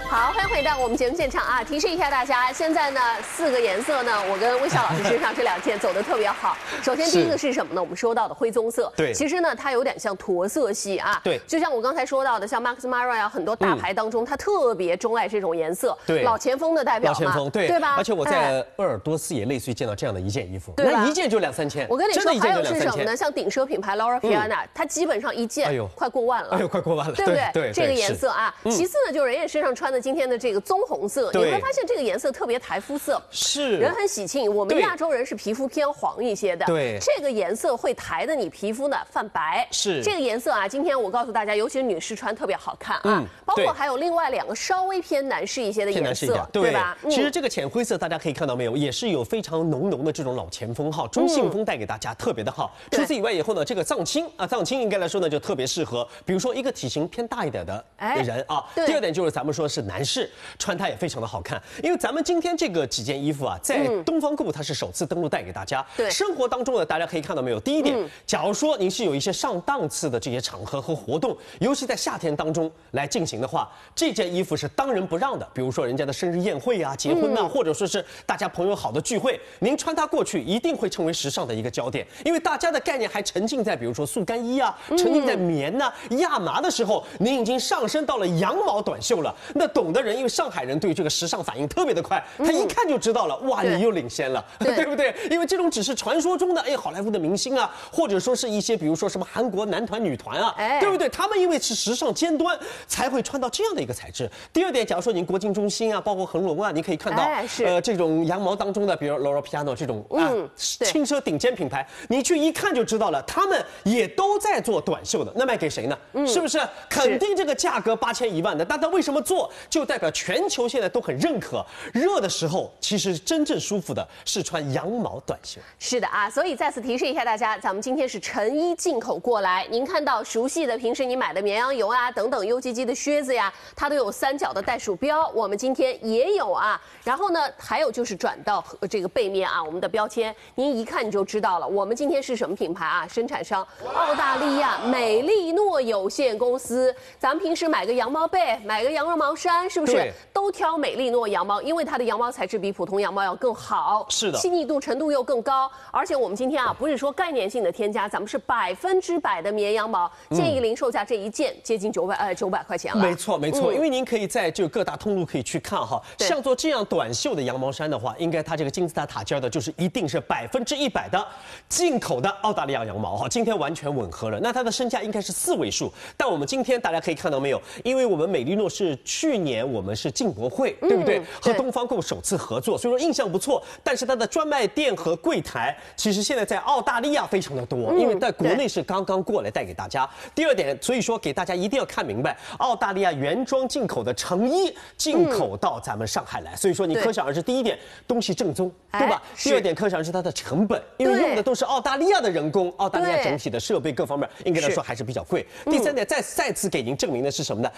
好，欢迎回到我们节目现场啊！提示一下大家，现在呢4个颜色呢，我跟魏笑老师身上这2件走得特别好。首先第一个是什么呢？我们说到的灰棕色， 对， 其实呢它有点像驼色系啊， 对， 就像我刚才说到的，像 Max Mara 啊，很多大牌当中，它特别钟爱这种颜色， 对， 老前锋的代表嘛， 老前锋，对吧？ 而且我在鄂尔多斯也类似于见到这样的一件衣服， 对吧？ 那一件就2-3千， 我跟你说，还有是什么呢？ 千像顶奢品牌 Loro Piana，它基本上一件快过万了， 哎呦，快过万了， 对不对？ 对， 这个颜色啊。其次呢，就是人家身上穿的今天的这个棕红色，你会发现这个颜色特别台肤色， 是人很喜庆。我们亚洲人是皮肤偏黄一些的， 对， 这个颜色会抬的你皮肤呢泛白， 是这个颜色啊。今天我告诉大家，尤其是女士穿特别好看啊，包括还有另外2个稍微偏男士一些的颜色，对吧？ 其实这个浅灰色大家可以看到没有，也是有非常浓的这种老前锋哈，中性风带给大家特别的好。除此以外以后呢，这个藏青啊，藏青应该来说呢就特别适合，比如说一个体型偏大一点的人啊。第二点就是咱们说是男士穿它也非常的好看，因为咱们今天这个几件衣服啊，在东方购物它是首次登陆带给大家。对，生活当中呢，大家可以看到没有，第一点，假如说您是有一些上档次的这些场合和活动，尤其在夏天当中来进行的话，这件衣服是当仁不让的。比如说人家的生日宴会啊、结婚啊，或者说是大家朋友好的聚会，您穿它过去一定会成为时尚的一个焦点，因为大家的概念还沉浸在比如说速干衣啊，沉浸在棉呐、亚麻的时候，您已经上升到了羊毛短袖了。那懂的人，因为上海人对这个时尚反应特别的快，他一看就知道了，哇，你又领先了，对不对？因为这种只是传说中的好莱坞的明星啊，或者说是一些比如说什么韩国男团、女团啊，对不对？他们因为是时尚尖端，才会穿到这样的一个材质。第二点，假如说您国金中心啊，包括恒隆啊，你可以看到，这种羊毛当中的，比如 Loro Piana 这种轻奢顶尖品牌，你去一看就知道了，他们也都在做短袖的，那卖给谁呢？是不是？肯定这个价格8000、1万的，但他为什么做？就代表全球现在都很认可。热的时候，其实真正舒服的是穿羊毛短袖。 是的啊，所以再次提示一下大家，咱们今天是成衣进口过来。您看到熟悉的，平时你买的绵羊油啊等等 UGG 的靴子呀，它都有3角的袋鼠标，我们今天也有啊。然后呢，还有就是转到这个背面啊，我们的标签，您一看你就知道了。我们今天是什么品牌啊？生产商澳大利亚美利诺有限公司。咱们平时买个羊毛被，买个羊绒毛衫，是不是都挑美利诺羊毛？因为它的羊毛材质比普通羊毛要更好， 是的， 细腻度、程度又更高。而且我们今天啊，不是说概念性的添加，咱们是100%的绵羊毛，建议零售价这一件接近900块钱了。 没错，因为您可以在这个各大通路可以去看哈，像做这样短袖的羊毛衫的话，应该它这个金字塔塔尖的，就是一定是100%的进口的澳大利亚羊毛哈。今天完全吻合了，那它的身价应该是4位数。但我们今天大家可以看到没有？因为我们美利诺是去年我们是进博会，对不对？和东方购首次合作，所以说印象不错。但是它的专卖店和柜台，其实现在在澳大利亚非常的多，因为在国内是刚刚过来带给大家。第二点，所以说给大家一定要看明白，澳大利亚原装进口的成衣进口到咱们上海来，所以说你可想而知，第一点东西正宗，对吧？第二点可想而知它的成本，因为用的都是澳大利亚的人工，澳大利亚整体的设备各方面应该来说还是比较贵。第三点，再次给您证明的是什么呢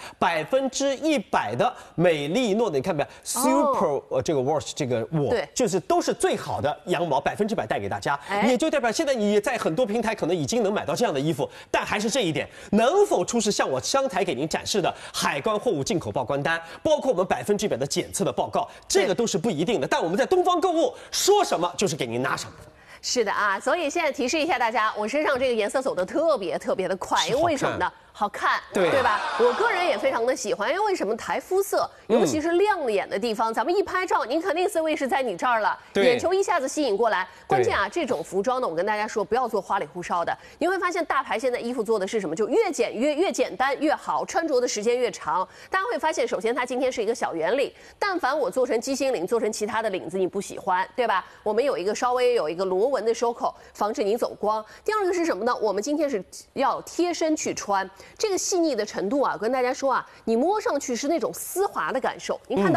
？100%的美利诺的，你看没有 ？Super 这个 wash 这个就是都是最好的羊毛，100%带给大家，也就代表现在你在很多平台可能已经能买到这样的衣服，但还是这一点，能否出示像我刚才给您展示的海关货物进口报关单，包括我们100%的检测的报告，这个都是不一定的。但我们在东方购物说什么就是给您拿什么。 是的啊，所以现在提示一下大家，我身上这个颜色走得特别的快，因为为什么呢？好看，对吧？我个人也非常的喜欢，因为为什么台肤色，尤其是亮眼的地方，咱们一拍照，您肯定思维是在你这儿了，眼球一下子吸引过来。关键啊，这种服装呢，我跟大家说，不要做花里胡哨的。你会发现大牌现在衣服做的是什么？就越简单越好，穿着的时间越长。大家会发现，首先它今天是一个小圆领，但凡我做成鸡心领，做成其他的领子，你不喜欢，对吧？我们有一个稍微有一个螺纹的收口，防止你走光。第二个是什么呢？我们今天是要贴身去穿。这个细腻的程度啊，跟大家说啊，你摸上去是那种丝滑的感受。您看到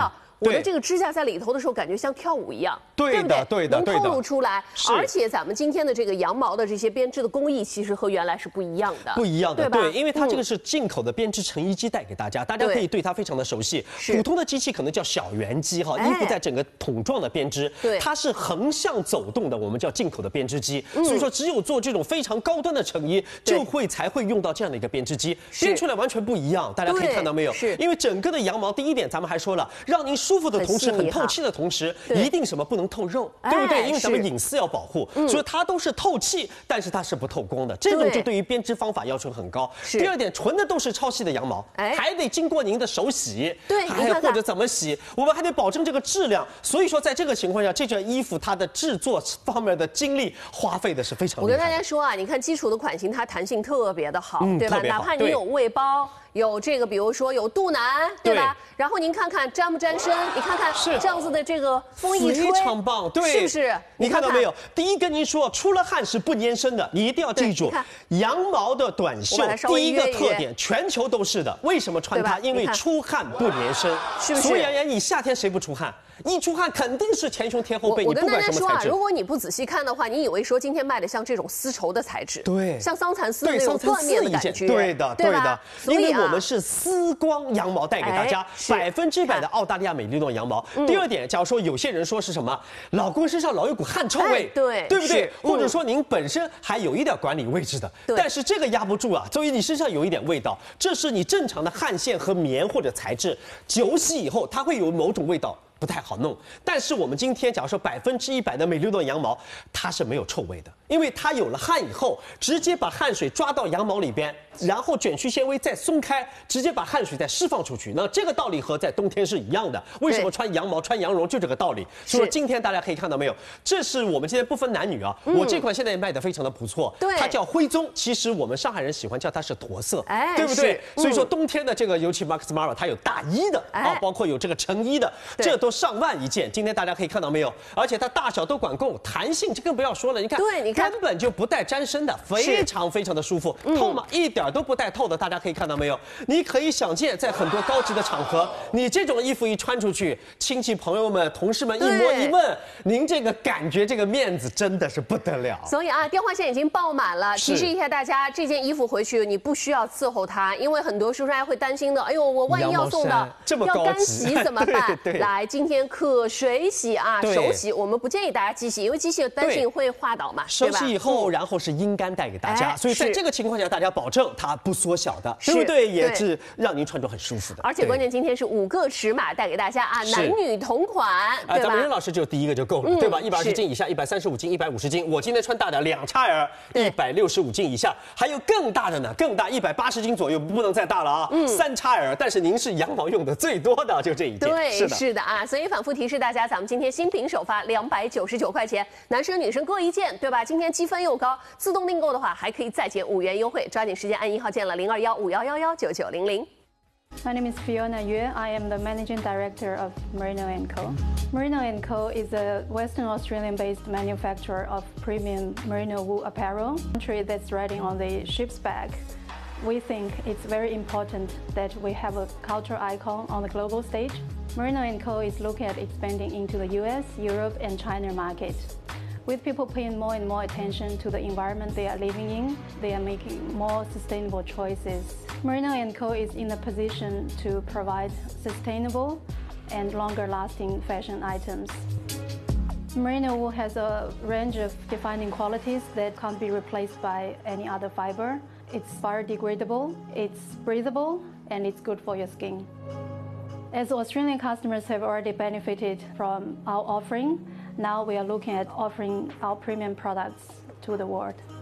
我的这个指甲在里头的时候，感觉像跳舞一样， 对不对？ 对的， 能透露出来。 是， 而且咱们今天的这个羊毛的这些编织的工艺，其实和原来是不一样的， 不一样的， 对吧？ 对，因为它这个是进口的编织成衣机带给大家，大家可以对它非常的熟悉。普通的机器可能叫小圆机哈，衣服在整个桶状的编织， 对， 它是横向走动的，我们叫进口的编织机。所以说，只有做这种非常高端的成衣，才会用到这样的一个编织机，编出来完全不一样。大家可以看到没有？ 是， 因为整个的羊毛，第一点咱们还说了，让您舒服的同时很透气的同时，一定什么不能透肉，对不对？因为咱们隐私要保护，所以它都是透气，但是它是不透光的。这种就对于编织方法要求很高。第二点，纯的都是超细的羊毛，还得经过您的手洗， 对， 还或者怎么洗，我们还得保证这个质量。所以说，在这个情况下，这件衣服它的制作方面的精力花费的是非常。 我跟大家说啊，你看基础的款型，它弹性特别的好，对吧？哪怕你有胃包。有这个，比如说有肚腩，对吧？然后您看看沾不沾身？你看看这样子的这个风一吹， 非常棒，对， 是不是？ 你看到没有？第一跟您说，出了汗是不粘身的，你一定要记住。羊毛的短袖，第一个特点，全球都是的。为什么穿它？因为出汗不粘身， 是不是？ 所以而言，你夏天谁不出汗？一出汗肯定是前胸贴后背， 我跟大家说啊， 如果你不仔细看的话，你以为说今天卖的像这种丝绸的材质， 对， 像桑蚕丝那种缎面的感觉， 对的，对的。 因为我们是丝光羊毛带给大家，100%的澳大利亚美利诺羊毛。第二点，假如说有些人说是什么，老公身上老有股汗臭味， 对不对？或者说您本身还有一点管理位置的，但是这个压不住啊，所以你身上有一点味道，这是你正常的汗腺和棉或者材质久洗以后，它会有某种味道。不太好弄，但是我们今天假如说100%的美利诺羊毛，它是没有臭味的，因为它有了汗以后，直接把汗水抓到羊毛里边，然后卷曲纤维再松开，直接把汗水再释放出去。那这个道理和在冬天是一样的。为什么穿羊毛、穿羊绒就这个道理？所以说今天大家可以看到没有，这是我们今天不分男女啊，我这款现在也卖得非常的不错，它叫灰棕，其实我们上海人喜欢叫它是驼色，对不对？所以说冬天的这个，尤其 Max Mara 它有大衣的啊，包括有这个成衣的，这都上万一件。今天大家可以看到没有？而且它大小都管够，弹性这更不要说了。你看，根本就不带沾身的，非常的舒服，透吗？一点都不带透的。大家可以看到没有？你可以想见，在很多高级的场合，你这种衣服一穿出去，亲戚朋友们、同事们一摸一问，您这个感觉、这个面子真的是不得了。 所以啊，电话线已经爆满了。提示一下大家，这件衣服回去你不需要伺候它，因为很多叔叔还会担心的。哎呦，我万一要送的要干洗怎么办？来，今天可水洗啊，手洗，我们不建议大家机洗，因为机洗担心会滑倒嘛， 手洗以后，然后是阴干带给大家，所以在这个情况下，大家保证它不缩小的，对不对？也是让您穿着很舒服的。 而且关键今天是5个尺码带给大家啊，男女同款，对吧？ 咱们任老师就第一个就够了，对吧？120斤以下，135斤、150斤。我今天穿大的2XL，165斤以下，还有更大的呢，更大180斤左右，不能再大了啊，3XL。但是您是羊毛用的最多的，就这一件。 对，是的啊，所以反复提示大家，咱们今天新品首发299块钱，男生女生各一件，对吧？今天积分又高，自动订购的话还可以再减5元优惠，抓紧时间按1号键了，02151119900。 My name is Fiona Yue. I am the Managing Director of Merino & Co. Merino & Co. is a Western Australian-based manufacturer of premium merino wool apparel. Country that's riding on the ship's back. We think it's very important that we have a cultural icon on the global stage. Merino & Co. is looking at expanding into the US, Europe, and China market. With people paying more and more attention to the environment they are living in, they are making more sustainable choices. Merino & Co. is in a position to provide sustainable and longer-lasting fashion items. Merino wool has a range of defining qualities that can't be replaced by any other fiber. It's biodegradable, it's breathable, and it's good for your skin. As Australian customers have already benefited from our offering, now we are looking at offering our premium products to the world.